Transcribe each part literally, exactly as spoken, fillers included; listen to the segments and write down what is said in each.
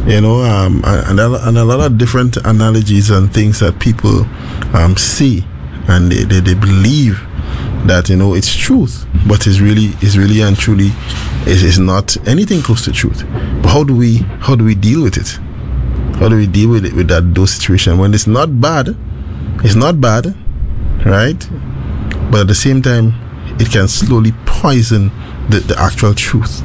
You know, um, and, and a lot of different analogies and things that people um, see, and they, they, they believe that, you know, it's truth, but it's really it's really and truly is is not anything close to truth. But how do we how do we deal with it? How do we deal with it with that those situations when it's not bad? It's not bad, right? But at the same time, it can slowly poison the, the actual truth.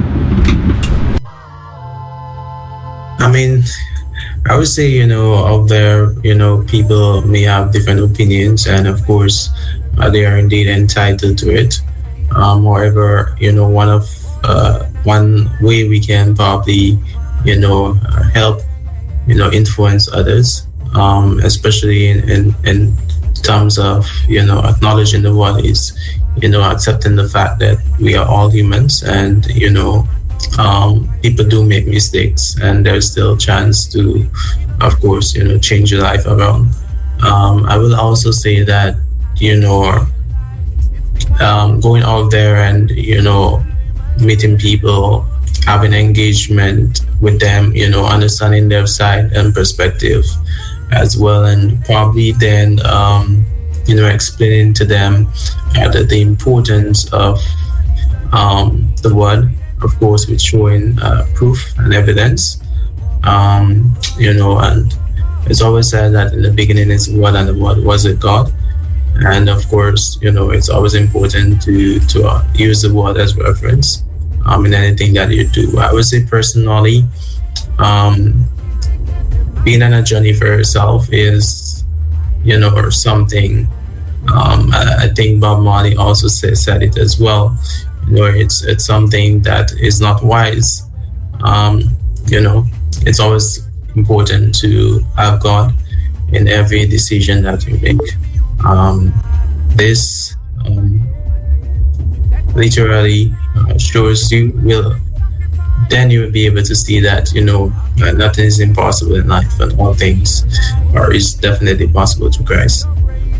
I mean, I would say, you know, out there, you know, people may have different opinions, and of course, uh, they are indeed entitled to it. Um, however, you know, one of uh, one way we can probably, you know, uh, help, you know, influence others, um, especially in, in, in terms of, you know, acknowledging the world is, you know, accepting the fact that we are all humans, and, you know, um, people do make mistakes, and there's still a chance to, of course, you know, change your life around. Um, I will also say that, you know, um, going out there and, you know, meeting people, having engagement with them, you know, understanding their side and perspective as well, and probably then, um, you know, explaining to them uh, the, the importance of um, the word, of course, with showing uh, proof and evidence, um, you know, and it's always said that in the beginning is the word, and the word was with God. And of course, you know, it's always important to, to uh, use the word as reference um, in anything that you do. I would say personally, um, being on a journey for yourself is, you know, or something. Um, I, I think Bob Marley also say, said it as well. You know, it's it's something that is not wise. Um, you know, it's always important to have God in every decision that you make. Um, this um, literally uh, shows you will. Then you will be able to see that, you know, uh, nothing is impossible in life, and all things are is definitely possible to Christ.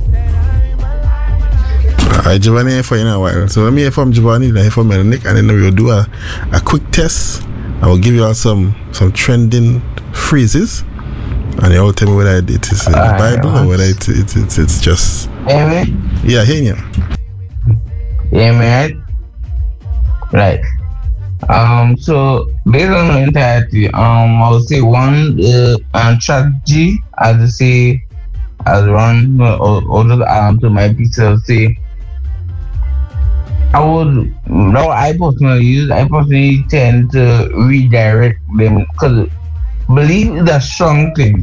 Alright, Giovanni here for you in a while. So let me hear from Giovanni, then hear from Melnick, and then we'll do a, a quick test. I will give you all some some trending phrases, and you all tell me whether it is in the uh, Bible or whether it, it, it, it's it's just. Yeah, yeah, hear you. Yeah, man. Right. Um. So based on the entirety, um, I would say one, uh, and strategy, as I say, as one or or um to my piece, I would say. I would, no, I personally use, I personally tend to redirect them because belief is a strong thing.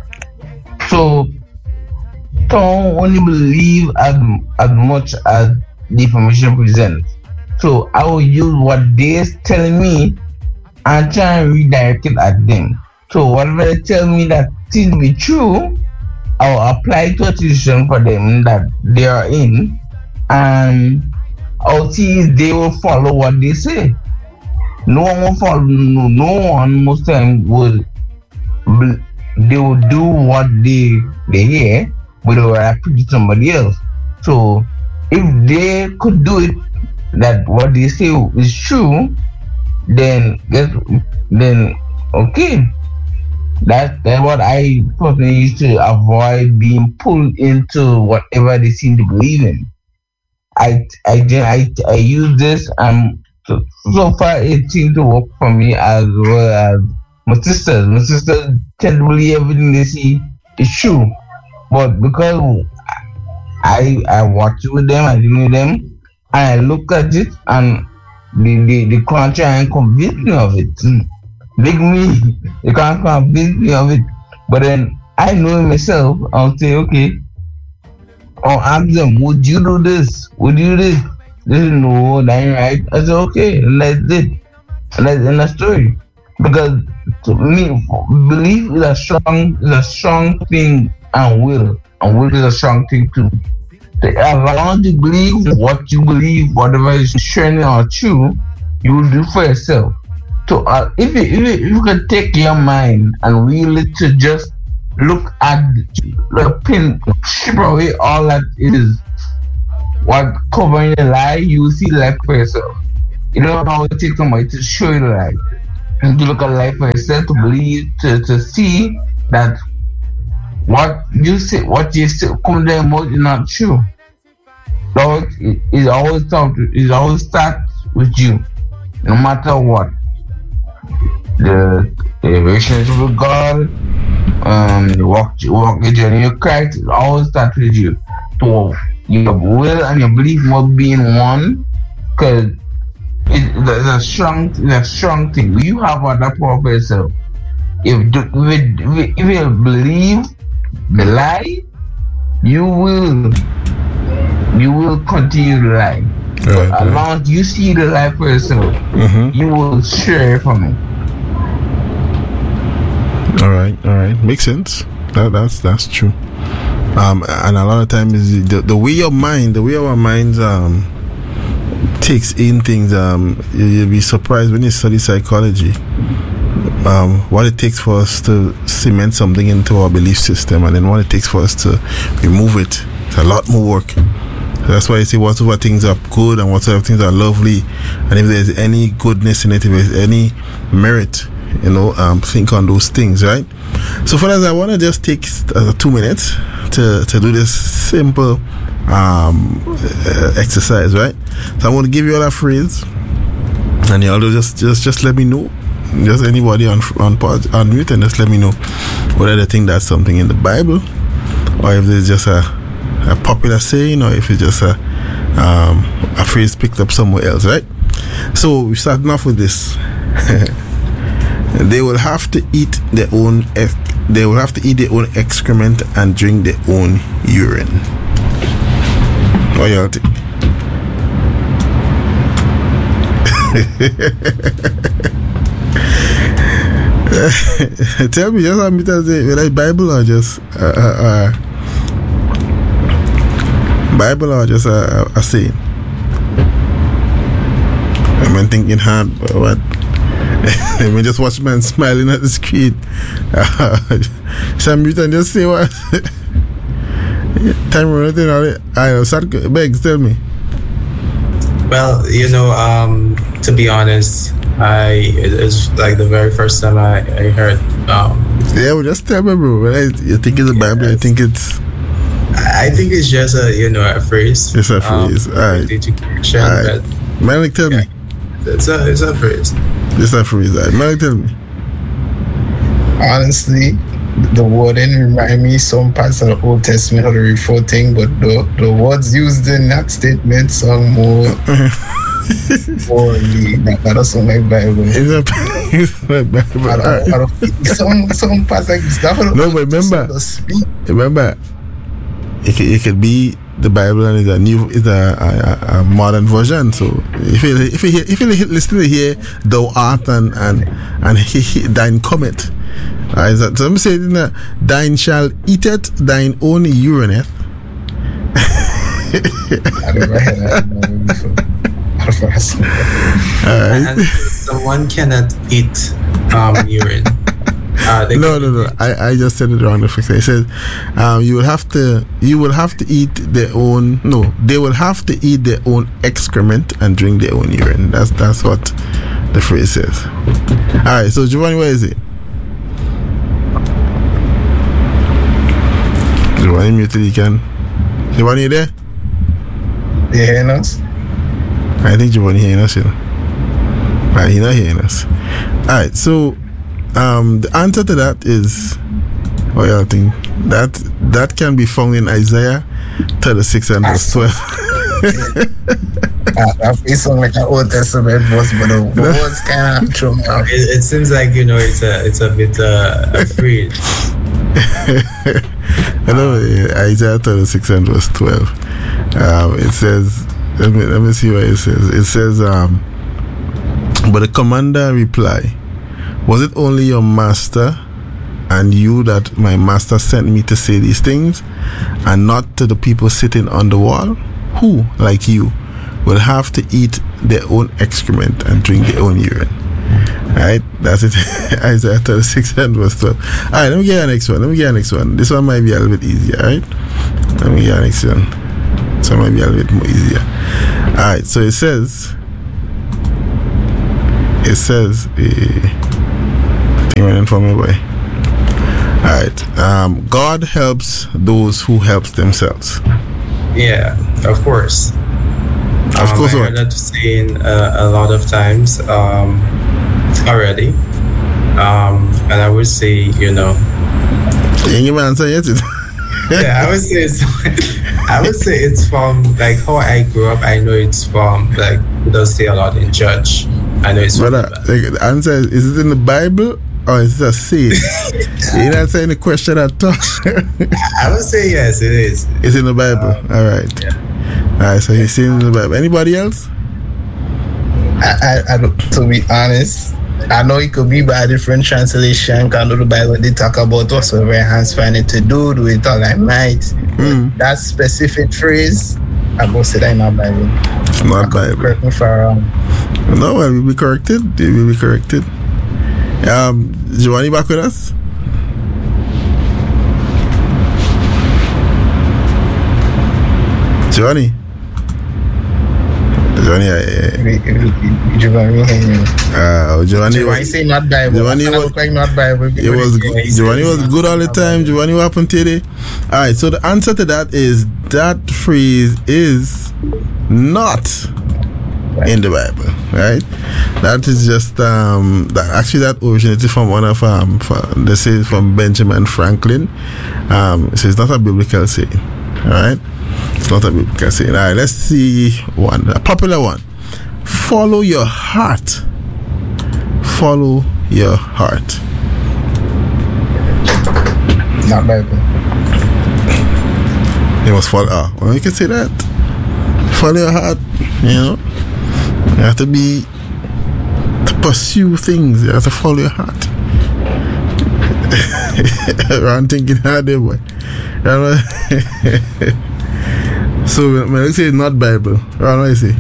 So, don't only believe as, as much as the information presents. So, I will use what they're telling me and try and redirect it at them. So, whatever they tell me that seems to be true, I'll apply to a situation for them that they are in, and I'll see if they will follow what they say. No one will follow, no, no one most time will, they will do what they, they hear, but they will repeat to somebody else. So if they could do it, that what they say is true, then guess, then okay. That, that's what I personally used to avoid being pulled into whatever they seem to believe in. I, I, I, I use this, and so, so far it seems to work for me as well as my sisters. My sisters tend to believe everything they see is true. But because I I watch it with them, I deal with them, and I look at it, and they, they, they can't try and convince me of it. Like me, they can't convince me of it. But then I know myself, I'll say, okay, or ask them, would you do this? Would you do this? They say, no, that ain't right. I said, okay, and that's it. And that's in the story. Because to me, belief is a strong is a strong thing, and will. And will is a strong thing too. As long as you believe what you believe, whatever is true or true, you will do for yourself. So uh, if, you, if, you, if you can take your mind and really to just look at the pin, strip away all that is what covering the lie, you will see the light for yourself. You don't always take somebody to show you the light. and to look at life for yourself, to believe, to, to see that what you say, what you say, come to mouth is not true. Lord, it, it always start, it always starts with you, no matter what. The, the relationship with God, um, the walk, walk the journey of Christ, it always starts with you. So your will and your belief must be in one, because it's a strong, it's a strong thing. You have that power for yourself. If if if you believe the lie, you will you will continue to lie. Right, but as right. long as you see the lie for yourself, mm-hmm. you will stray from it. All right, all right, makes sense. That that's that's true. Um, and a lot of times the the way your mind, the way our minds um takes in things, um, you'll be surprised when you study psychology. Um, what it takes for us to cement something into our belief system, and then what it takes for us to remove it. It's a lot more work. So that's why I say whatever things are good and whatever things are lovely, and if there's any goodness in it, if there's any merit, you know, um, think on those things, right? So for that, I want to just take uh, two minutes to, to do this simple um, uh, exercise, right? So I'm going to give you all a phrase, and you all just just just let me know. Just anybody on on on mute, and just let me know whether they think that's something in the Bible, or if it's just a, a popular saying, or if it's just a um, a phrase picked up somewhere else, right? So we're starting off with this. They will have to eat their own. Ex- they will have to eat their own excrement and drink their own urine. What y'all think? Tell me, just want me to say, whether it's Bible or just uh, uh, uh, Bible or just a, a saying. I've been thinking hard, but what? Let me just watch man smiling at the screen. Uh, so I'm mute and just say what? Time running all it. I know, start Begs, tell me. Well, you know, um, to be honest, I it's like the very first time I, I heard. Um, yeah, well, just tell me, bro. Right? You think it's a Bible? I think it's. I think it's just a you know a phrase. It's a phrase. Um, all right. Education. All right. Malik, tell yeah, me. It's a it's a phrase. It's a phrase. All right. Malik, tell me. Honestly, the wording remind me some parts of the Old Testament of the refuting, but the the words used in that statement sound more. Holy, that doesn't like Bible. It's a, it's a Bible. I don't, I don't, some some parts like stuff. No, but remember, remember, it could, it could be the Bible and it's a new, it's a, a, a modern version. So if you if you if you listen to hear thou art and and and he, he, thine cometh, uh, so I'm saying uh, thine shall eat it, thine own urineth. I never heard that before. And someone cannot eat um, urine. Uh, no, no, no. I, I just said it wrong. I said um, you will have to you will have to eat their own. No, they will have to eat their own excrement and drink their own urine. That's that's what the phrase says. All right. So Giovanni, where is it? Giovanni, muted. You can. Giovanni, you there? You hearing us? I think Giovanni hearing us, you know. Right, he's not hearing us. Alright, so um, the answer to that is what y'all think? That that can be found in Isaiah thirty-six and verse twelve. That may sound like an Old Testament verse, but the words kind of throw me off. It, it seems like you know it's a it's a bit uh, afraid. Hello, Isaiah thirty-six and verse twelve. Um, it says. Let me let me see what it says. It says, um, but the commander replied, "Was it only your master and you that my master sent me to say these things, and not to the people sitting on the wall, who, like you, will have to eat their own excrement and drink their own urine?" Alright, that's it. Isaiah thirty-six and verse twelve. Alright, let me get the next one. Let me get the next one. This one might be a little bit easier, alright? Let me get the next one. So it might be a little bit more easier. Alright, so it says, it says, uh, You went from me, boy. All right. Um, God helps those who help themselves. Yeah, of course. Of um, course, I what? heard that saying uh, a lot of times um, already. Um, and I would say, you know, You ain't give me answer yet. yeah, I would say it's, I would say it's from like how I grew up. I know it's from like it does say a lot in church. I know it's from Brother, the Bible. like, the answer is, is it in the Bible or is it a saying? You're not saying the question at all. I would say yes, it is. It's in the Bible. Um, All right. Yeah. All right, so he's saying in the Bible. Anybody else? I, I, I don't, to be honest, I know it could be by a different translation. Because I know the Bible they talk about whatsoever your hands find it to do, do it all I might. Mm. That specific phrase, I go say that in our Bible. It's not Bible. Correct me if I'm wrong. No, well, we'll be corrected. We will be corrected. Um, Giovanni back with us? Giovanni? Giovanni, uh, Giovanni, uh, Giovanni, Giovanni say not Bible. Giovanni Giovanni was- look like not Bible. it was good. Giovanni was good all the time. Giovanni, what happened today? All right, so the answer to that is that phrase is not in the Bible, right? That is just um that actually that originated from one of um from, this is from Benjamin Franklin. Um, so it's not a biblical saying, all right? It's not a biblical saying. All right, let's see one, a popular one. Follow your heart. Follow your heart. Not Bible. You must follow. Ah, well, you can say that. Follow your heart. You know, you have to be to pursue things. You have to follow your heart. I'm thinking hard there, boy. So, man, let's say it's not Bible. Right, what you say?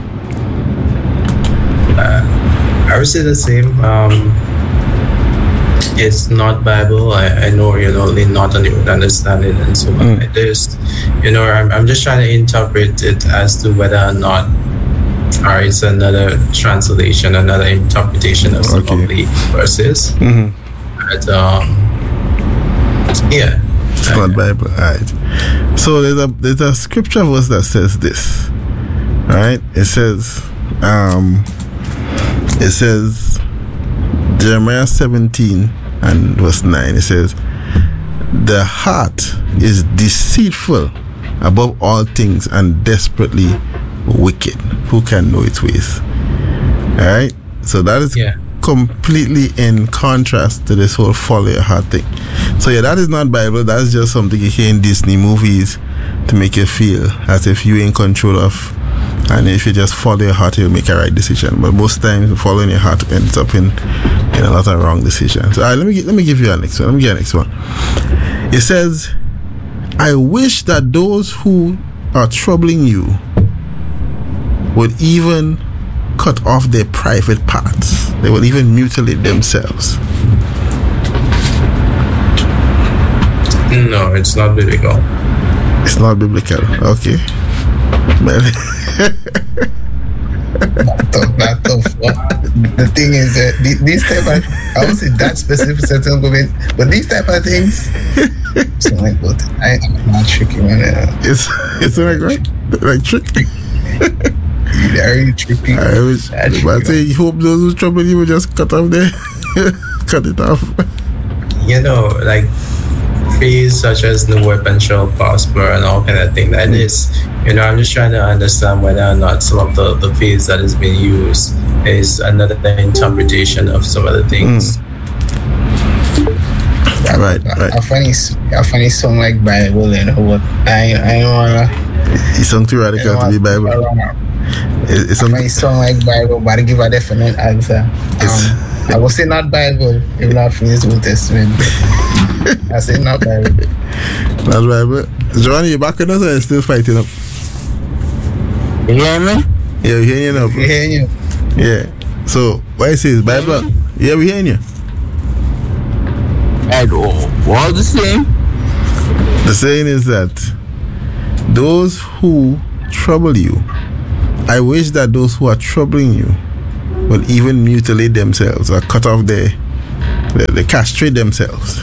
I would say the same. Um, it's not Bible. I, I know you know lean not on your understanding and so on. Mm. It is, you know, I'm, I'm just trying to interpret it as to whether or not, or it's another translation, another interpretation of some Okay. of the verses. Mm-hmm. But um, yeah, It's not Bible. All right. So there's a there's a scripture verse that says this. All right. It says, um, it says Jeremiah seventeen and verse nine. It says, "The heart is deceitful above all things and desperately wicked. Who can know its ways?" All right. So that is Yeah. completely in contrast to this whole follow your heart thing. So yeah, that is not Bible. That's just something you hear in Disney movies to make you feel as if you're in control of, and if you just follow your heart, you'll make a right decision. But most times, following your heart ends up in, in a lot of wrong decisions. So, all right, let me gi- let me give you a next one. Let me get a next one. It says, "I wish that those who are troubling you would even cut off their private parts. They would even mutilate themselves." no, it's not biblical. It's not biblical. Okay. Well, tough, not tough. The thing is that the- these type of, I would say that specific certain government, but these type of things, so like, but I, I'm not tricky, man. Uh, it's it's like right, like trick. They're really tricky. I wish, That's but I tricky. say, hope those who trouble you will just cut off there, cut it off. You know, like phrase such as "no weapon shall prosper" and all kind of thing. That is, you know, I'm just trying to understand whether or not some of the the phrase that is being used is another interpretation of some other things. Mm. Right, right. I find it, I find it song like Bible, you know, but I, I don't wanna. It's something I radical don't to be wanna- Bible. It- It's I find something. it song like Bible, but I give a definite answer. It's- Um, I will say not Bible, if not from this Old Testament. I say not Bible. Not Bible. Giovanni, you back with us or you still fighting up? You hear me? Yeah, we hearing you now, bro. You hear you? Yeah. So what it says, Bible? Yeah, we hearing you. And all the same. The saying is that those who trouble you, I wish that those who are troubling you will even mutilate themselves or cut off their they, they castrate themselves.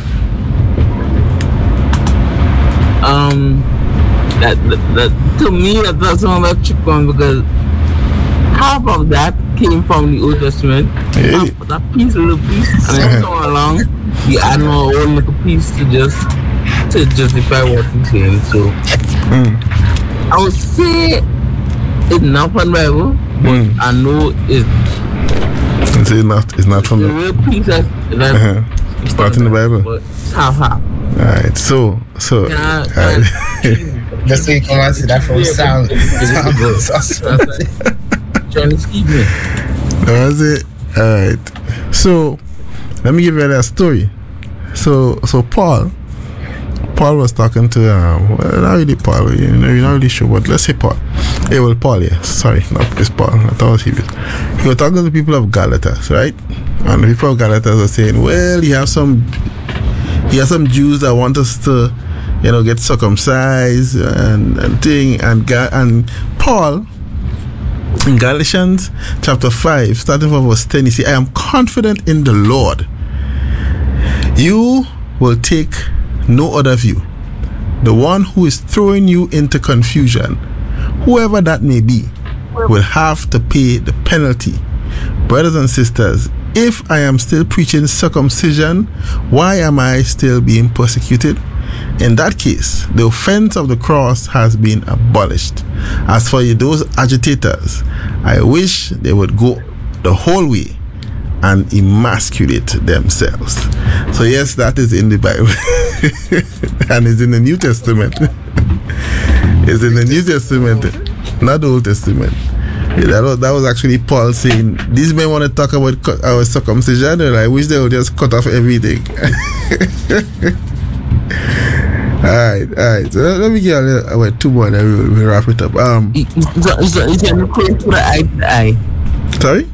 Um, that, that, that to me that doesn't sound like trick one because half of that came from the Old Testament. Really? Half of that piece, little piece, and then come along, you add more own little piece to just to justify what he's saying. So Mm. I would say it's not from the Bible, but Mm. I know it's It's not. It's not from the the. real piece that, that Uh-huh. It's not in the Bible. but it's half half. All right. So so. Can I- all can right. I- Just so you come and see that from sound. sound. Trying to keep me. That was it. All right. So let me give you that story. So so Paul. Paul was talking to um well, not really Paul, you know, you're not really sure, but let's say Paul. Yeah, well Paul, yeah. Sorry, not this Paul. I thought it was he was. He was talking to the people of Galatas, right? And the people of Galatas are saying, well, you have some you have some Jews that want us to, you know, get circumcised and, and thing and Ga- and Paul in Galatians chapter five, starting from verse ten, he says, I am confident in the Lord. You will take no other view. The one who is throwing you into confusion, whoever that may be, will have to pay the penalty. Brothers and sisters, if I am still preaching circumcision, why am I still being persecuted? In that case, the offense of the cross has been abolished. As for you, those agitators, I wish they would go the whole way and emasculate themselves. So yes, that is in the Bible. And it's in the New Testament. It's in the New Testament, not the Old Testament. Yeah, that, was, that was actually Paul saying, these men want to talk about cut, our circumcision, and I wish they would just cut off everything. Alright, alright. So let, let me get a little, wait, two more and then we'll, we'll wrap it up. Um, It's it's it's it's close to the eye to eye. sorry?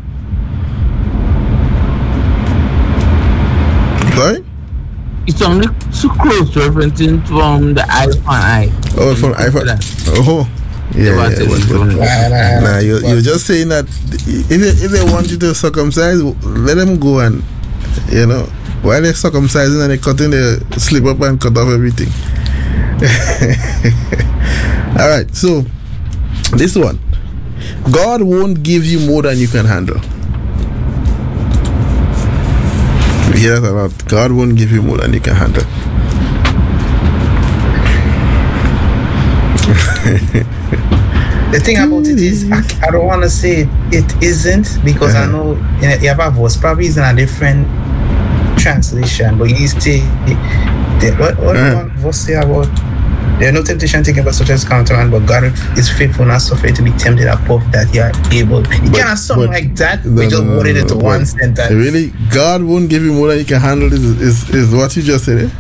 Sorry? It's only too close to referencing from the eye for eye. Oh, from iPhone. Oh, yeah, About yeah. it, But, it's but, only- Nah, nah, nah, you're, you're just saying that if they, if they want you to circumcise, let them go and, you know, while they're circumcising and they're cutting, they slip up and cut off everything. All right, so this one, God won't give you more than you can handle. You hear that a lot. God won't give you more than you can handle. The thing about it is, I, I don't want to say it isn't because I know in Yaba was probably is in a different translation, but you still the, what what Uh-huh. uh was say about there are no temptation taken by such as counter man, but God is faithful not suffer to be tempted above that you are able. You But- cannot something but- like that. No, we just no, no, worded no, it to no, one but sentence. Really, God won't give you more than you can handle. Is is, is what you just said? Eh?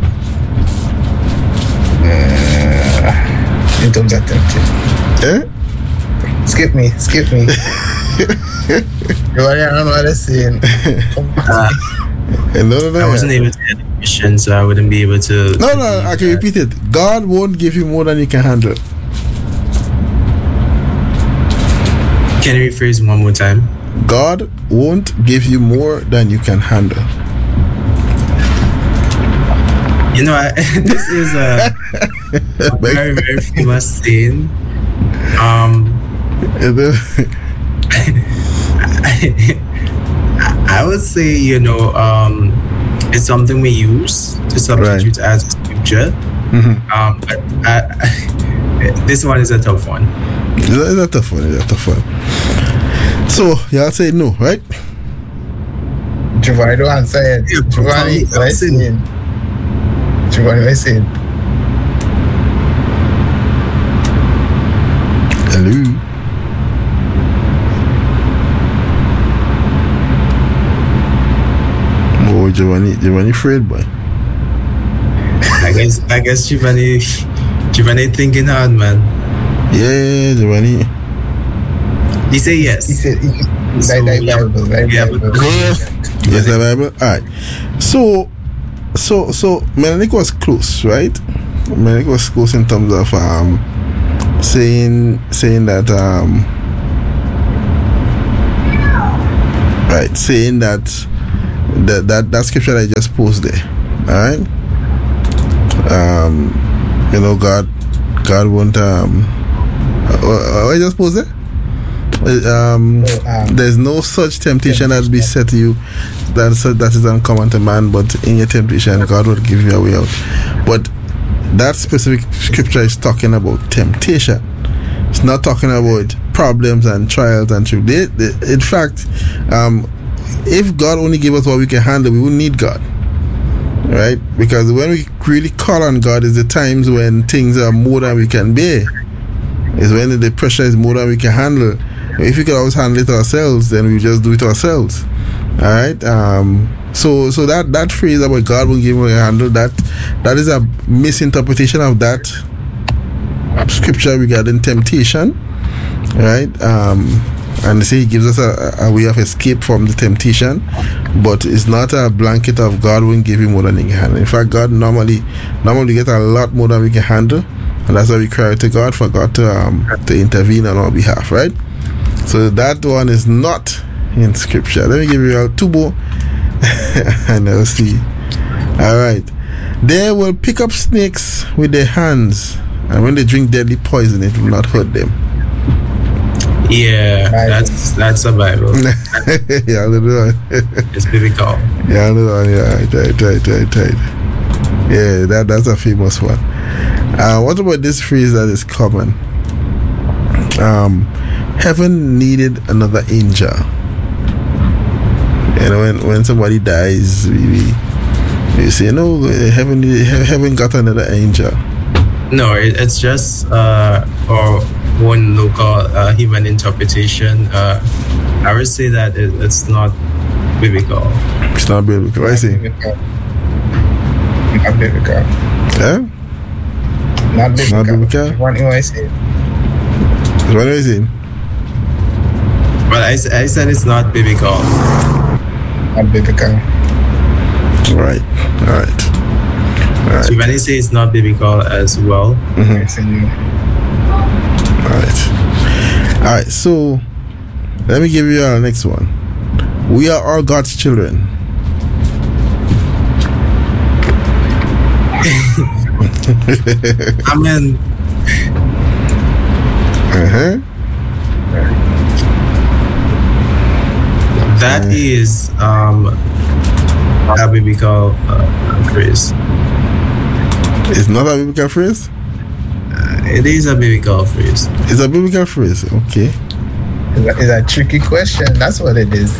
In terms of tempted. Eh? Skip me, skip me. You already don't know what I'm saying. Come back to me. Eh, No, no, no. I wasn't able to get the question, so I wouldn't be able to. No, to no, leave I can that. repeat it. God won't give you more than you can handle. Can you rephrase one more time? God won't give you more than you can handle. You know, I, this is a, a very, very famous saying. Um, And then- I, I would say, you know, um, it's something we use to substitute as a scripture. Mhm. Um, but I, I, this one is a tough one. Is that, is that tough one? Is that tough one? So, y'all say no, right? Giovanni, don't answer it. Yeah, Giovanni, I'm what I saying. saying? Giovanni, what I saying? Hello. Oh, Giovanni, Giovanni afraid boy. I guess, I guess Giovanni, Giovanni thinking hard, man. Yeah, Giovanni. He say He yes. said, he, So, like, like yeah, Bible, like yeah, Bible. Yes. Yes, the Bible. All right. So, so, so Melanic was close, right? Melanic was close in terms of um saying saying that um right saying that that that, that scripture that I just posted there. All right. Um, you know, God, God won't. Um, what I just posted. Um, um, there's no such temptation that be set to you that is, that is uncommon to man, but in your temptation, God will give you a way out. But that specific scripture is talking about temptation. It's not talking about problems and trials and tribulations. In fact, um, if God only gave us what we can handle, we wouldn't need God, right? Because when we really call on God is the times when things are more than we can bear. Is when the pressure is more than we can handle. If we could always handle it ourselves, then we just do it ourselves. All right. Um, so, so that that phrase about God will give me a handle, that that is a misinterpretation of that scripture regarding temptation, right? Um, and they say He gives us a, a way of escape from the temptation, but it's not a blanket of God won't give you more than He can handle. In fact, God normally normally get a lot more than we can handle, and that's why we cry to God for God to um, to intervene on our behalf, right? So that one is not in scripture. Let me give you all two more and I'll see. Alright. They will pick up snakes with their hands, and when they drink deadly poison, it will not hurt them. Yeah, that's that's a Bible. Yeah, I know. It's biblical. Yeah, I know. Yeah, right, right, right, right, right. Yeah, that, that's a famous one. Uh, what about this phrase that is common? Um, heaven needed another angel. You know, when, when somebody dies, we, we, we say, no, heaven, heaven got another angel. No, it, it's just uh, or one local uh, human interpretation. Uh, I would say that it, it's not biblical. It's not biblical. I see. Not biblical. Yeah? Not biblical. Not biblical? What do I say? What are you saying? Well, I, I said it's not biblical. Not biblical. Right. All right. All right. So when I say it's not biblical as well. Mm-hmm. All right. All right. So let me give you our next one. We are all God's children. Amen. Uh-huh. That uh, is um, a biblical uh, phrase. It's not a biblical phrase? Uh, it is a biblical phrase. It's a biblical phrase, okay. It's a, it's a tricky question. That's what it is.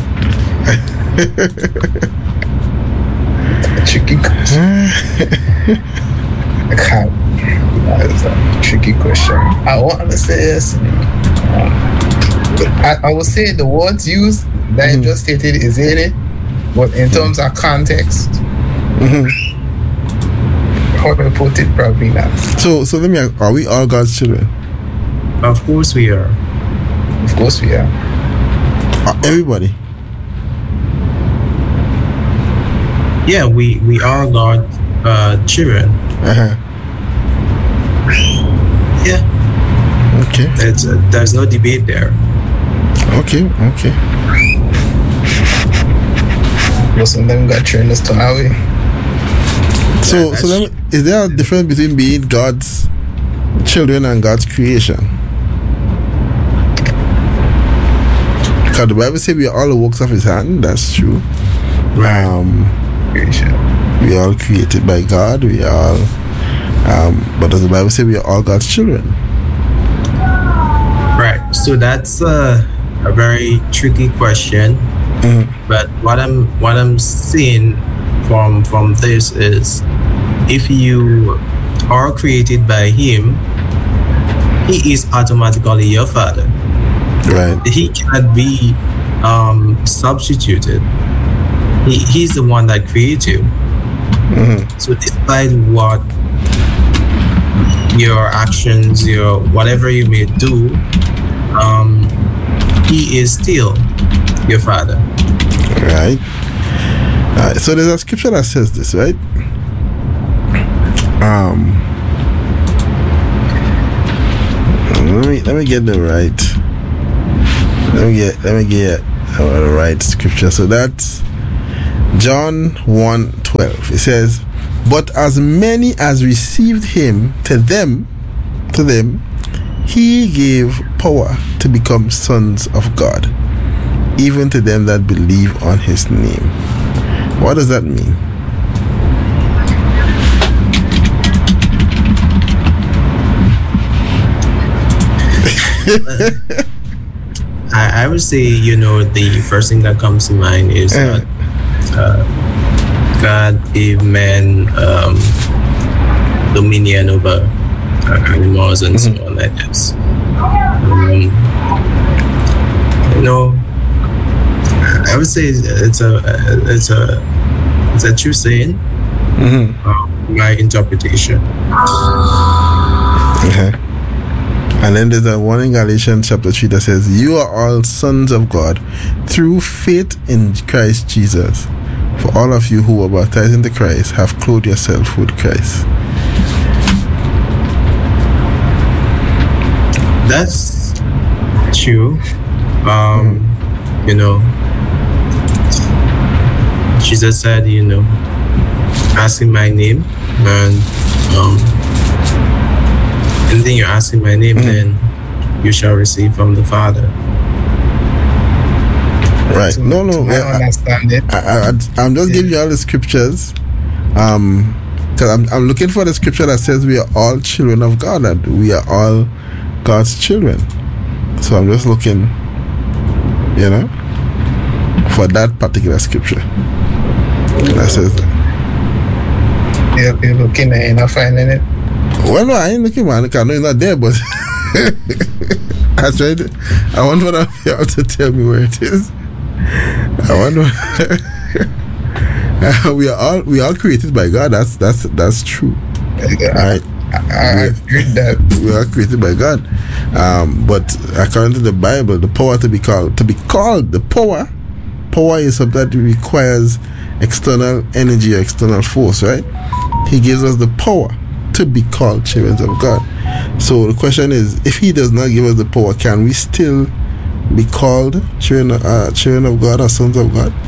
A tricky question. I can't. That's a tricky question. I want to say yes. Um, I, I would say the words used that mm-hmm. I just stated is in it, but in terms of context, mm-hmm. how to put it, probably not. So, so let me ask, are we all God's children? Of course we are. Of course we are. Uh, everybody? Yeah, we, we are God's uh, children. Uh-huh. Yeah. Okay. It's, uh, there's no debate there. Okay, okay. Most of them got trained us to our way. So, so let me, is there a difference between being God's children and God's creation? Because the Bible says we are all the works of His hand. That's true. Right. Um, Creation. We are all created by God. We are, um, but does the Bible say we are all God's children? Right. So that's uh, a very tricky question. Mm-hmm. But what I'm what I'm seeing from from this is, if you are created by Him, He is automatically your Father. Right. He cannot be um, substituted. He, he's the one that created you. Mm-hmm. So despite what your actions, your whatever you may do, um, He is still your Father. Right. All right. So there's a scripture that says this, right? Um. Let me let me get the right. Let me get let me get uh, the right scripture. So that's John one twelve. It says, "But as many as received him, to them, to them, he gave power to become sons of God, even to them that believe on his name." What does that mean? I, I would say, you know, the first thing that comes to mind is Yeah. that uh, God gave man um, dominion over uh, animals and Mhm. so on like this. Um, you know, I would say it's a it's a it's a true saying. Mm-hmm. Uh, my interpretation. Okay. And then there's a one in Galatians chapter three that says, "You are all sons of God through faith in Christ Jesus. For all of you who were baptized into Christ have clothed yourself with Christ." That's true. Um, you know, Jesus said, you know, asking my name, and um, anything you're asking my name, Mhm. then you shall receive from the Father. Right. To- No, no. to my I, understanding. I, I, I'm just giving you all the scriptures. Um, because I'm, I'm looking for the scripture that says we are all children of God, that we are all God's children. So I'm just looking, you know, for that particular scripture that says that. You're, you're looking at it, you're not finding it. Well, no, I ain't looking, man. I know it's not there, but I tried. To, I want one of y'all to tell me where it is. I want. uh, we are all we are all created by God. That's that's that's true. Right? I, I agree that. We are created by God. Um, but according to the Bible, the power to be called to be called the power, power is something that requires external energy or external force. Right? He gives us the power to be called children of God. So the question is, if he does not give us the power, can we still be called children, uh, children of God or sons of God?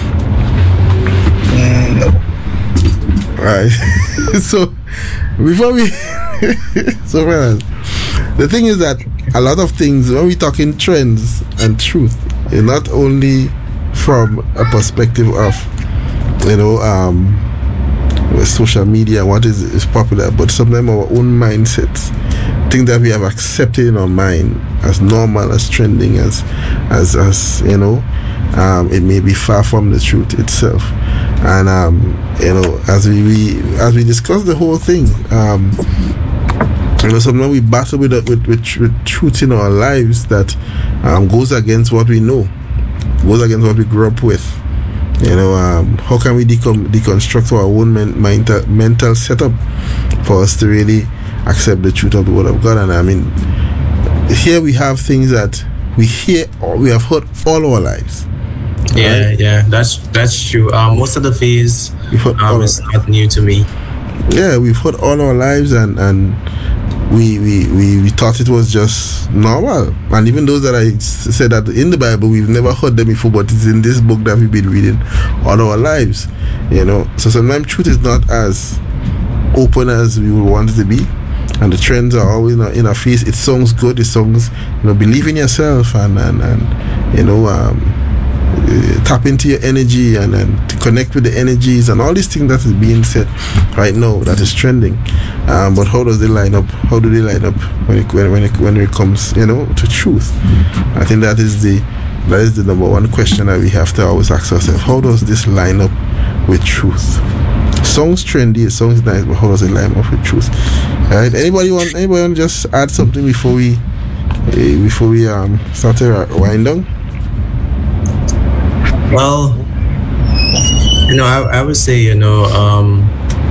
Mm, no. Right. So before we so friends, the thing is that a lot of things, when we talk in trends and truth, is not only from a perspective of, you know, um with social media, what is is popular, but sometimes our own mindsets, things that we have accepted in our mind as normal, as trending, as as as you know, um, it may be far from the truth itself. And um, you know, as we, we as we discuss the whole thing, um, you know, sometimes we battle with with, with with truth in our lives that um, goes against what we know, goes against what we grew up with. You know, um, how can we decom- deconstruct our own men- mental mental setup for us to really accept the truth of the Word of God? And I mean, here we have things that we hear, or we have heard all our lives. Yeah, Right? yeah, that's that's true. Um, most of the phase We've heard all um, our is not new to me. yeah, we've heard all our lives, and and we we, we we thought it was just normal. And even those that I s- said that in the Bible, we've never heard them before, but it's in this book that we've been reading all our lives. You know, so sometimes truth is not as open as we would want it to be, and the trends are always in our, in our face. It sounds good. It sounds, you know, believe in yourself, and and and you know, um, uh, tap into your energy, and and to connect with the energies, and all these things that is being said right now that is trending. Um, but how does they line up? How do they line up when it when when it, when it comes, you know, to truth? I think that is the that is the number one question that we have to always ask ourselves. How does this line up with truth? Songs trendy, songs nice, but how does it line up with truth? All right. Anybody want? Anybody want to just add something before we uh, before we um start to wind down? Well, you know, I, I would say, you know, um,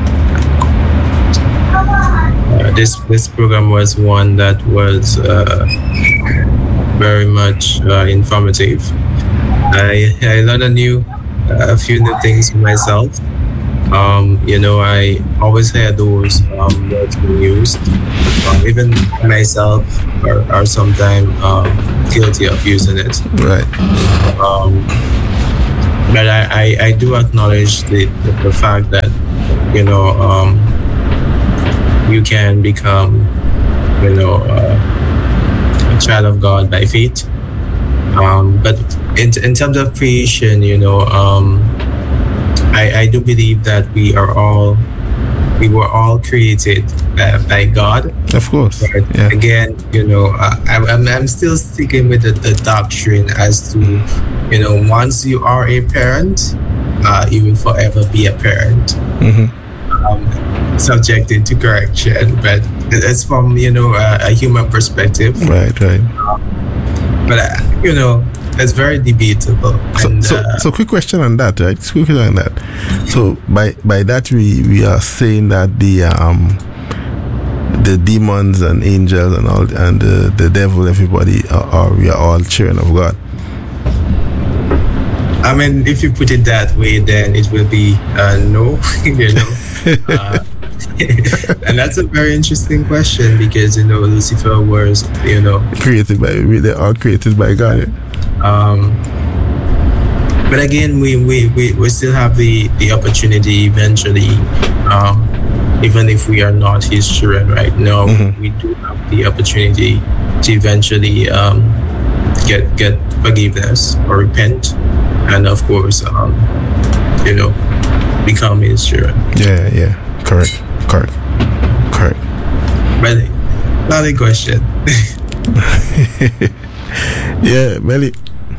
uh, this this program was one that was uh, very much uh, informative. I I learned a new a few new things for myself. Um, you know, I always hear those um, words being used. Um, even myself are, are sometimes um, guilty of using it. Right. Um, but I, I, I do acknowledge the, the, the fact that, you know, um, you can become, you know, uh, a child of God by faith. Um, but in, in terms of creation, you know, um, I, I do believe that we are all, we were all created uh, by God. Of course. But yeah. again, you know, uh, I, I'm, I'm still sticking with the, the doctrine as to, you know, once you are a parent, uh, you will forever be a parent. Mm-hmm. Um, subjected to correction, but it's from, you know, a, a human perspective. Right, right. Um, but, uh, you know, it's very debatable. So, and, so, uh, so quick question on that, right? Quick question on that. So, by by that we we are saying that the um the demons and angels and all and the, the devil, everybody are, are we are all children of God. I mean, if you put it that way, then it will be uh, no, you know. Uh, and that's a very interesting question because, you know, Lucifer was, you know, created by, they are created by God. Um, but again, we, we, we, we still have the, the opportunity eventually, um, even if we are not his children right now, mm-hmm. we do have the opportunity to eventually um, get get forgiveness or repent, and of course, um, you know, become his children. Yeah, yeah, correct, correct, correct. But valid question. Yeah, Melly.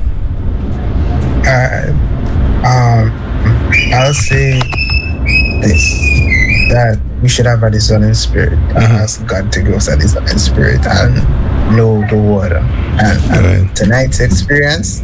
Uh, um, I'll say this, that we should have a discerning spirit. Mm-hmm. Ask God to give us a discerning spirit and know the word. And, and right. tonight's experience,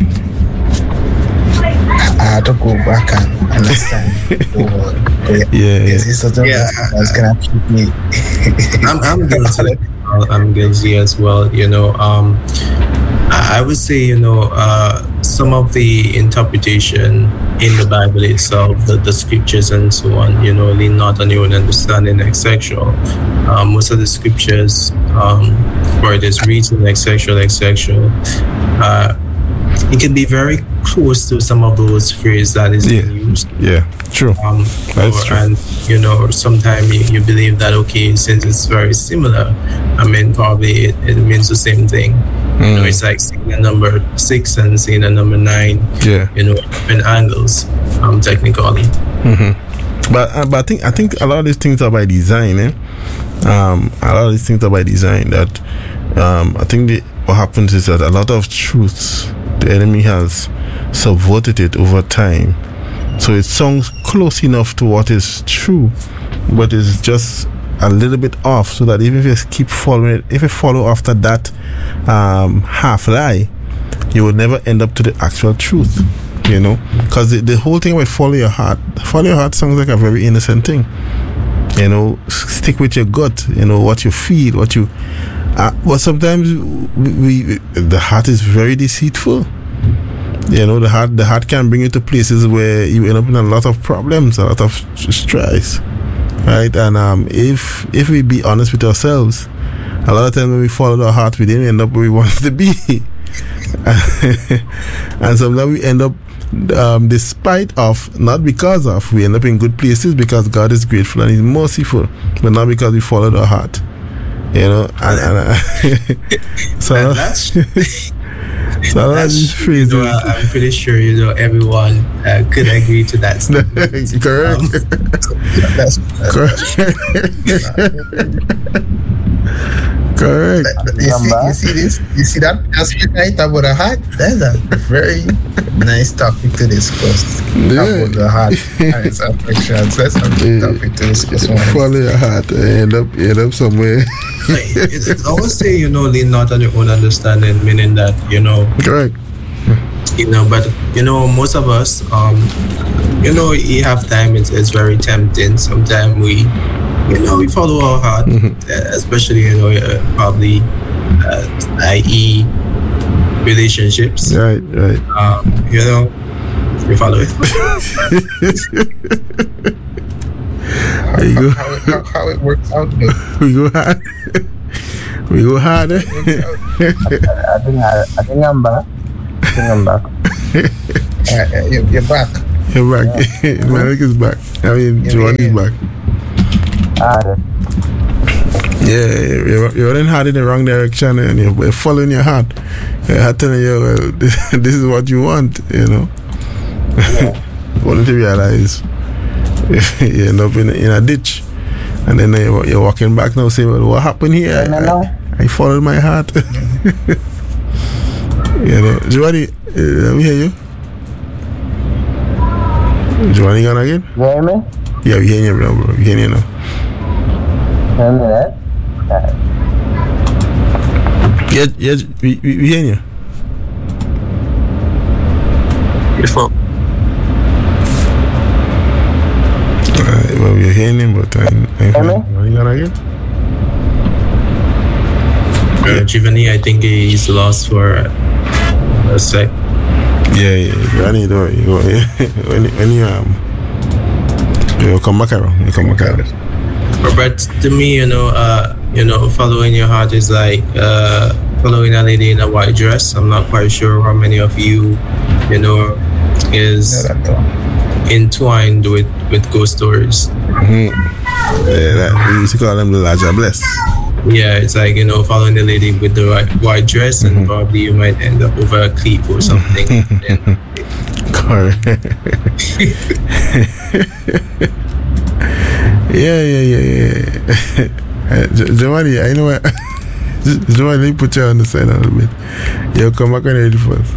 I had to go back and understand the word. Yeah, yeah. It's, it's sort of yeah. That's gonna keep me. I'm, I'm guilty. I'm guilty as well. You know, um, I would say, you know, uh, some of the interpretation in the Bible itself, the, the scriptures and so on, you know, lean not on your own understanding like sexual. Um, most of the scriptures um, where it is written like sexual, like sexual, uh, it can be very close to some of those phrases that is yeah. used. Yeah, true. Um, That's or, true. And, you know, sometimes you, you believe that, okay, since it's very similar, I mean, probably it, it means the same thing. Mm. You know, it's like seeing a number six and seeing a number nine. Yeah. You know, different angles, um, technically. Mm-hmm. But uh, but I think I think a lot of these things are by design. Eh? Um, a lot of these things are by design. That um, I think the, what happens is that a lot of truths the enemy has subverted it over time, so it sounds close enough to what is true, but it's just a little bit off, so that even if you keep following it, if you follow after that um, half lie, you will never end up to the actual truth, you know, because the, the whole thing about follow your heart, follow your heart sounds like a very innocent thing, you know, stick with your gut, you know, what you feel, what you uh, but sometimes we, we the heart is very deceitful, you know, the heart the heart can bring you to places where you end up in a lot of problems, a lot of stress. Right, and um, if if we be honest with ourselves, a lot of times when we follow our heart, we didn't end up where we wanted to be, and sometimes we end up, um, despite of, not because of, we end up in good places because God is grateful and He's merciful, but not because we followed our heart, you know. And, and uh, so that's. So that's phrases. You know, I'm pretty sure, you know, everyone uh, could agree to that statement. Correct. Um, that's, Correct. Correct. You see, you see this? You see that aspect right about the heart? That's a very nice topic to discuss. Yeah. About the heart and its affections. That's a good topic to discuss. Follow your heart and end up, end up somewhere. it, it always say, you know, lean not on your own understanding, meaning that, you know, correct. You know, but you know, most of us, um, you know, you have time. It's it's very tempting. Sometimes we, you know, we follow our heart, mm-hmm. uh, especially, you know, uh, probably, uh, that is, relationships. Right, right. Um, you know, we follow it. There you go. How, how, how it works out. We go hard. We go hard. I think I, I think I'm back. I think I'm back. uh, you're, you're back. You're back. Yeah. Malik is back. I mean, yeah, Giovanni is back. Ah, yeah, you're, you're running hard in the wrong direction and you're following your heart. Your heart telling you, well, this, this is what you want, you know. Yeah. Only to realize you end up in, in a ditch. And then you're, you're walking back now saying, well, what happened here? No, I, no. I, I followed my heart. You know, Giovanni, uh, let me hear you. Giovanni gone again? You hear me? Yeah, we hear you now, bro. We hear you now. Hear me, right? Right. Yeah, yeah, we, we, we hear you. Yes, ma'am. Uh, well, we're hearing him, but I, I hear me? Giovanni gone again? Uh, Giovanni, I think he's lost for a sec. Yeah, yeah, Giovanni, don't you go, when, when you um, you come back around, you come back around. But to me, you know, uh, you know, following your heart is like uh, following a lady in a white dress. I'm not quite sure how many of you, you know, is entwined with, with ghost stories. Mm-hmm. Yeah, that, we used to call them the larger bless. Yeah, it's like, you know, following the lady with the white, white dress, and mm-hmm. probably you might end up over a cliff or something. Correct. Yeah, yeah, yeah, yeah. Giovanni, I know what. Giovanni, let me put you on the side a little bit. You'll come back on ready first.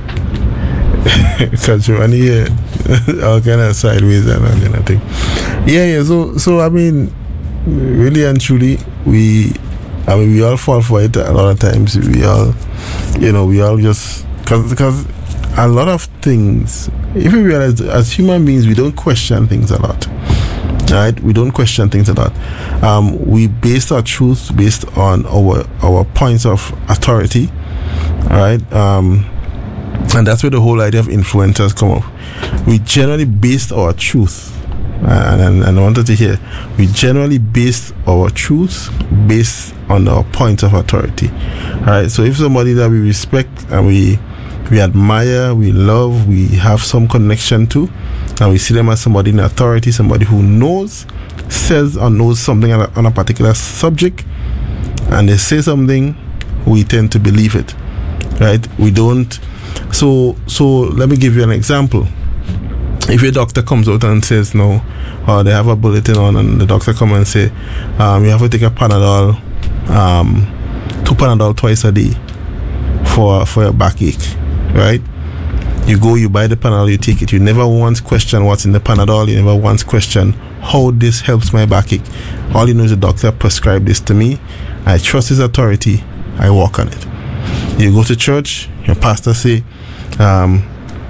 Because Giovanni, yeah, all kind of sideways and all kind of thing. Yeah, yeah, so, so I mean, really and truly, we, I mean, we all fall for it a lot of times. We all, you know, we all just, because because a lot of things, if we realize as human beings, we don't question things a lot. Right, we don't question things a lot. Um, we base our truth based on our our points of authority. All right, um, and that's where the whole idea of influencers come up. We generally base our truth, uh, and, and I wanted to hear, we generally base our truth based on our points of authority. All right, so if somebody that we respect and we we admire, we love, we have some connection to, and we see them as somebody in authority, somebody who knows, says or knows something on a, on a particular subject, and they say something, we tend to believe it, right? We don't. So, so let me give you an example. If your doctor comes out and says no, or they have a bulletin on, and the doctor come and say, um, you have to take a Panadol, um, two Panadol twice a day for for your backache, right? You go, you buy the Panadol, you take it. You never once question what's in the Panadol. You never once question how this helps my backache. All you know is the doctor prescribed this to me. I trust his authority. I walk on it. You go to church, your pastor say, um,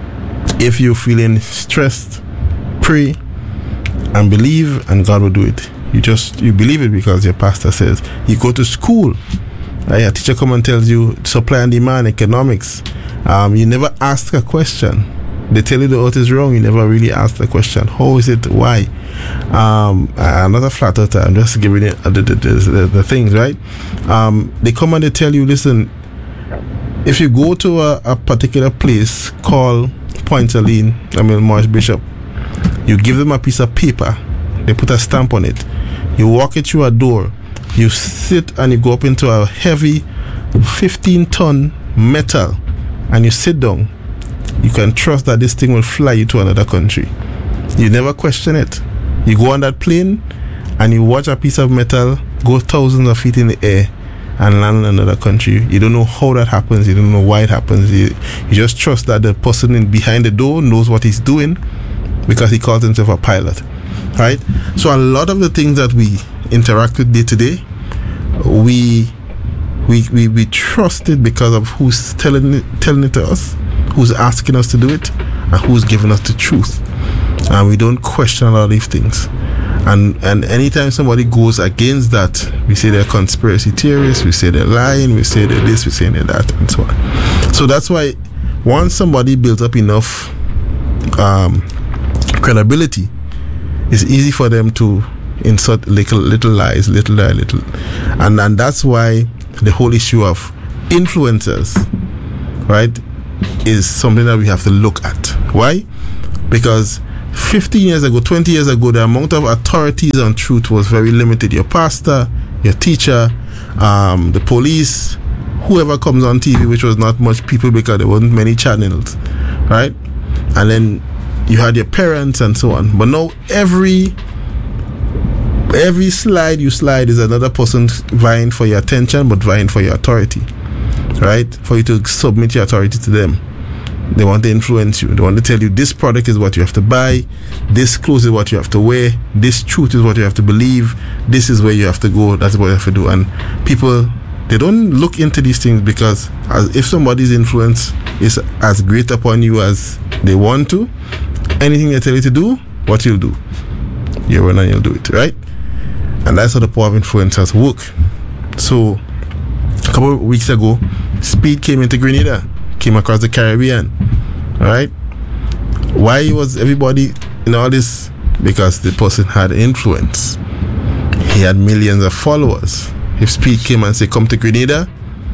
if you're feeling stressed, pray and believe, and God will do it. You just, you believe it because your pastor says. You go to school, right? A teacher come and tells you supply and demand, economics. Um, you never ask a question. They tell you the earth is wrong. You never really ask the question. How is it? Why? Um, I'm not a flat earther. I'm just giving it the, the, the, the, the things, right? Um, they come and they tell you, listen, if you go to a, a particular place called Point Saline, I mean Morris Bishop, you give them a piece of paper. They put a stamp on it. You walk it through a door. You sit and you go up into a heavy fifteen ton metal, and you sit down. You can trust that this thing will fly you to another country. You never question it. You go on that plane and you watch a piece of metal go thousands of feet in the air and land in another country. You don't know how that happens. You don't know why it happens. You, you just trust that the person in behind the door knows what he's doing because he calls himself a pilot, right? So a lot of the things that we interact with day to day, we we we we trust it because of who's telling it, telling it to us, who's asking us to do it, and who's giving us the truth. And we don't question a lot of these things. And and anytime somebody goes against that, we say they're conspiracy theorists, we say they're lying, we say they're this, we say they're that, and so on. So that's why once somebody builds up enough um, credibility, it's easy for them to insert little little lies, little lie, little, and and that's why the whole issue of influencers, right? is something that we have to look at. Why? Because fifteen years ago, twenty years ago, the amount of authorities on truth was very limited. Your pastor, your teacher, um, the police, whoever comes on T V, which was not much people because there wasn't many channels, right? And then you had your parents and so on. But now every every slide you slide is another person vying for your attention, but vying for your authority, right? For you to submit your authority to them. They want to influence you. They want to tell you this product is what you have to buy, this clothes is what you have to wear, this truth is what you have to believe, this is where you have to go, that's what you have to do. And people, they don't look into these things because as if somebody's influence is as great upon you as they want to, anything they tell you to do, what you'll do. You run and you'll do it, right? And that's how the power of influencers work. So, a couple of weeks ago, Speed came into Grenada, came across the Caribbean, right? Why was everybody in all this? Because the person had influence. He had millions of followers. If Speed came and say, come to Grenada,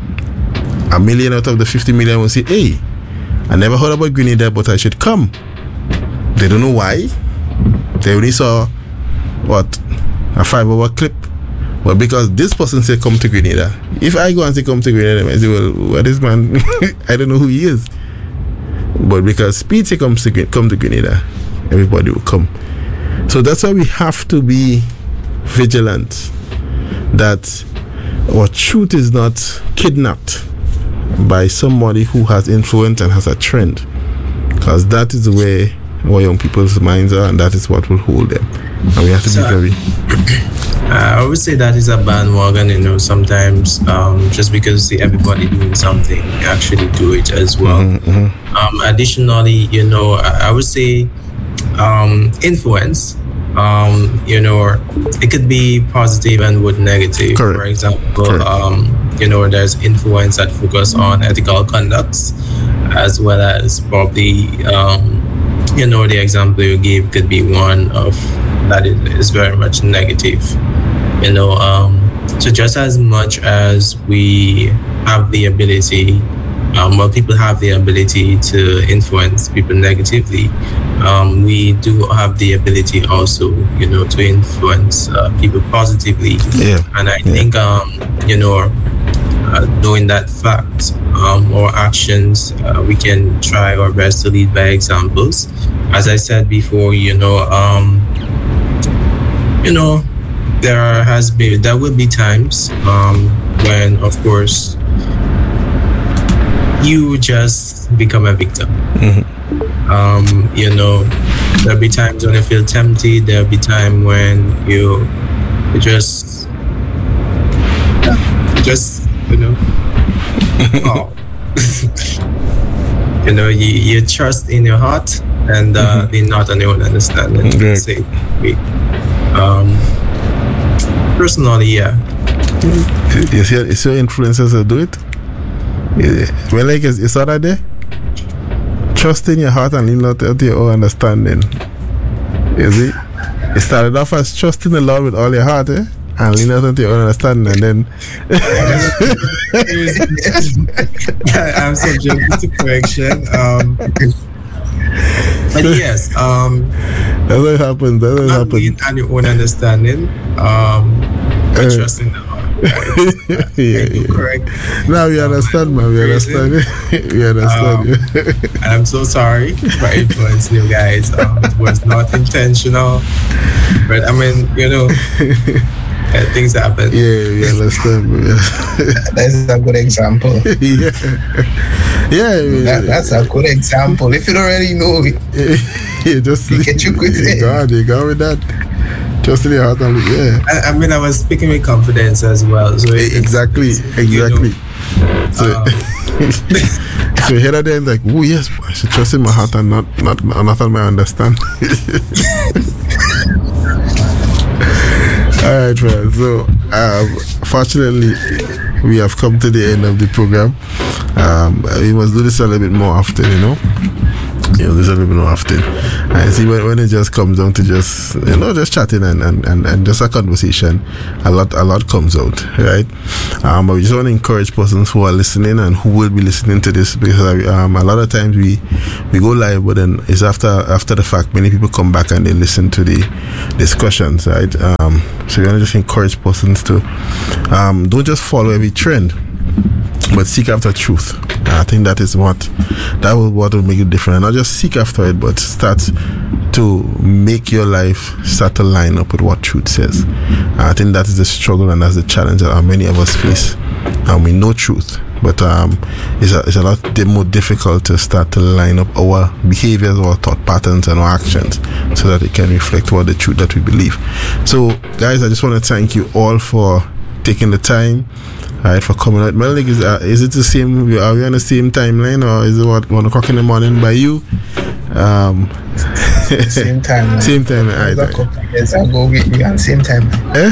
a million out of the fifty million will say, hey, I never heard about Grenada, but I should come. They don't know why. They only saw, what, a five-hour clip. But because this person said, come to Grenada, if I go and say, come to Grenada, I say, well, what is man? I don't know who he is. But because Speed say, come to, come to Grenada, everybody will come. So that's why we have to be vigilant that our truth is not kidnapped by somebody who has influence and has a trend, because that is where our young people's minds are, and that is what will hold them. And we have to so, be very uh, I would say that is a bandwagon, you know, sometimes um, just because you see everybody doing something, you actually do it as well. Mm-hmm, mm-hmm. Um, additionally, you know, I, I would say um, influence, um, you know, it could be positive and with negative. Correct. For example, Correct. um, you know, there's influence that focus on ethical conducts, as well as probably, um, you know, the example you gave could be one of that is, is very much negative. You know, um, so just as much as we have the ability, um, well, people have the ability to influence people negatively, um, we do have the ability also, you know, to influence uh, people positively. Yeah. And I Yeah. think, um, you know, uh, knowing that fact um, or actions, uh, we can try our best to lead by examples. As I said before, you know, um, you know, there has been, there will be times um, when, of course, you just become a victim. Mm-hmm. Um, you know, there'll be times when you feel tempted. There'll be time when you, you just, just, you know, oh. you know, you, you trust in your heart and uh, Mm-hmm. lean not on your own understanding. Great. Say, we, um, personally, yeah. You see, you see how influencers will do it? Yeah. Well, like, you saw that there? Trust in your heart and lean not on your own understanding. You see? It started off as trust in the Lord with all your heart, eh? And lean not on your own understanding, and then I'm subject to correction. Um, but yes, um, that's what happens. That's what not happens. lean on your own understanding, um, but Uh, trust in the Lord. yeah, yeah. Correct. Now we understand, man. We understand. we understand. Um, And I'm so sorry for influencing you guys. Um, it was not intentional, but I mean, you know, uh, things happen. yeah, we understand. We That's a good example. yeah, yeah. we- That, that's a good example. If you don't already know it, yeah, just You get you quick you there. go, you go with that. Just in your heart and yeah. I, I mean, I was speaking with confidence as well. So it's, Exactly, it's, you know, exactly. So, um, so here and then, like, oh yes, I should trust in my heart and not not not on my understanding. All right, friends. So, um, fortunately, we have come to the end of the program. Um, we must do this a little bit more often, you know. You know, there's a little bit more often. I see when, when it just comes down to just, you know, just chatting and, and, and, and just a conversation, a lot a lot comes out, right? Um, but we just want to encourage persons who are listening and who will be listening to this, because um, a lot of times we we go live, but then it's after after the fact. Many people come back and they listen to the discussions, right? Um, so we want to just encourage persons to um, don't just follow every trend, but seek after truth. I think that is what that will what will make it different. And not just seek after it, but start to make your life start to line up with what truth says. I think that is the struggle and that's the challenge that many of us face. And we know truth, but um, it's a, it's a lot more difficult to start to line up our behaviors, our thought patterns, and our actions so that it can reflect what the truth that we believe. So, guys, I just want to thank you all for taking the time. All right, for coming out. Melnick, is uh, is it the same? Are we on the same timeline, or is it what one o'clock in the morning by you? Um, same time. Same time. All right. Yes, I'll go with you on same time. Eh?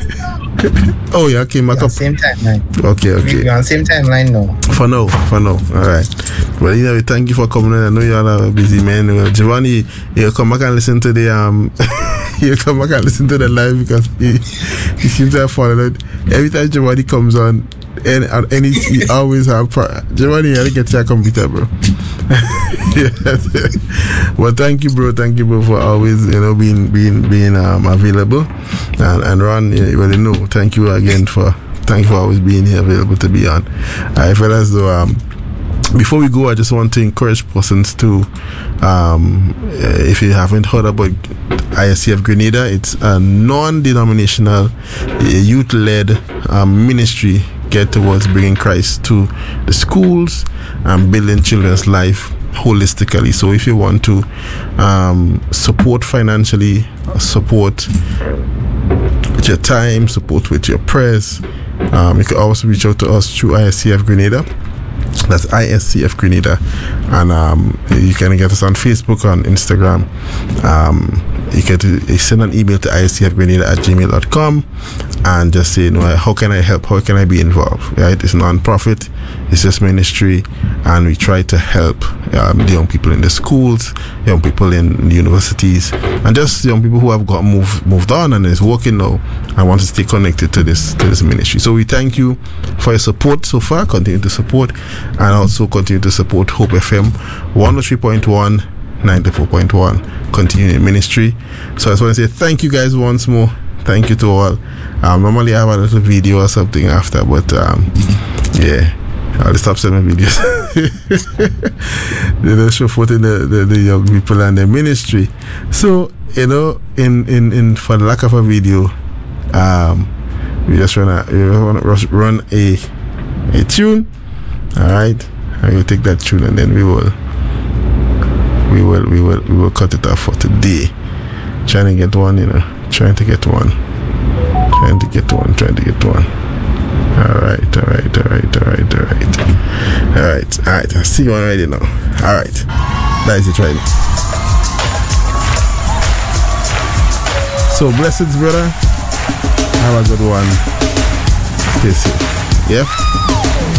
Oh yeah, okay, back up. Same timeline. Okay, okay. We're on same timeline now. For now, for now. All right. Well, you know, thank you for coming in. I know you're a busy man. Well, Giovanni, you come back and listen to the um. You come back and listen to the live because he, he seems to have followed it. Every time Giovanni comes on, and at any he always have pro- Giovanni, you gotta get your computer, bro. Yes. Well, thank you, bro. Thank you, bro, for always, you know, being being being um, available. And and Ron, you already know. Thank you again for thank you for always being here, available to be on. I feel as though um. Before we go, I just want to encourage persons to, um, if you haven't heard about I S C F Grenada, it's a non-denominational, youth-led um, ministry geared towards bringing Christ to the schools and building children's life holistically. So if you want to um, support financially, support with your time, support with your prayers, um, you can also reach out to us through I S C F Grenada. That's I S C F Grenada, and um, you can get us on Facebook, on Instagram. Um, you can you send an email to I S C F Grenada at gmail dot com and just say, you know, how can I help? How can I be involved? Right? It's non-profit. It's just ministry, and we try to help um, the young people in the schools, young people in the universities, and just young people who have got moved moved on and is working now and want to stay connected to this to this ministry. So we thank you for your support so far. Continue to support, and also continue to support Hope F M one oh three point one, ninety-four point one, continuing ministry. So I just want to say thank you guys once more. Thank you to all. Um, normally I have a little video or something after, but um, yeah, I'll stop sending videos. They don't show forth in the, the, the young people and the ministry. So, you know, in, in, in for the lack of a video, um, we just run a, we want to run a a tune. Alright, I will take that tune and then we will we will we will we will cut it off for today. Trying to get one, you know, trying to get one. Trying to get one, trying to get one. Alright, alright, alright, alright, alright. Alright, alright, I see one already now. Alright. That is it right now. So blessings, brother. Have a good one. Stay safe. Yeah?